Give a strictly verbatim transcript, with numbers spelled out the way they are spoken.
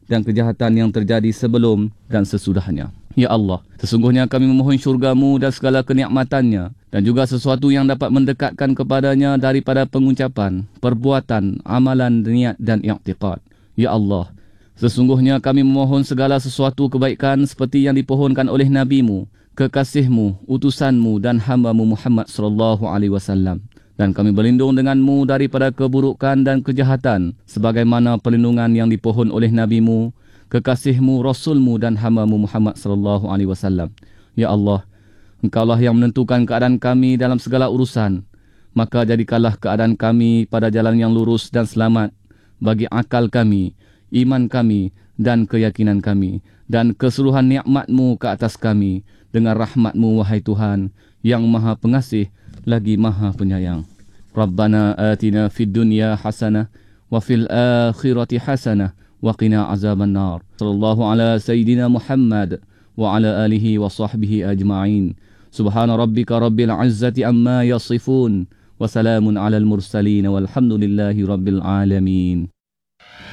dan kejahatan yang terjadi sebelum dan sesudahnya. Ya Allah, sesungguhnya kami memohon syurga-Mu dan segala kenikmatannya, dan juga sesuatu yang dapat mendekatkan kepadanya daripada pengucapan, perbuatan, amalan, niat dan i'tiqad. Ya Allah, sesungguhnya kami memohon segala sesuatu kebaikan seperti yang dipohonkan oleh Nabi-Mu, kekasih-Mu, utusan-Mu dan hamba-Mu Muhammad sallallahu alaihi wasallam. Dan kami berlindung dengan-Mu daripada keburukan dan kejahatan, sebagaimana perlindungan yang dipohon oleh Nabi-Mu, kekasih-Mu, Rasul-Mu dan hamba-Mu Muhammad sallallahu alaihi wasallam. Ya Allah, Engkaulah yang menentukan keadaan kami dalam segala urusan. Maka jadikanlah keadaan kami pada jalan yang lurus dan selamat bagi akal kami, iman kami dan keyakinan kami, dan keseluruhan nikmat-Mu ke atas kami dengan rahmat-Mu, wahai Tuhan yang Maha Pengasih lagi Maha Penyayang. Rabbana atina fid dunya hasanah wa fil akhirati hasanah wa qina azaban nar. Sallallahu ala sayyidina Muhammad wa ala alihi wa sahbihi ajma'in. Subhana rabbika rabbil izzati amma yasifun wa salamun alal mursalin walhamdulillahi rabbil alamin.